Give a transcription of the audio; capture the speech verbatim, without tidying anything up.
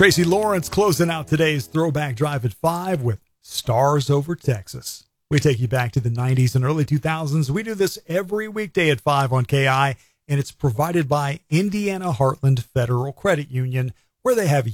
Tracy Lawrence closing out today's Throwback Drive at five with Stars Over Texas. We take you back to the nineties and early two thousands. We do this every weekday at five on K I, and it's provided by Indiana Heartland Federal Credit Union, where they have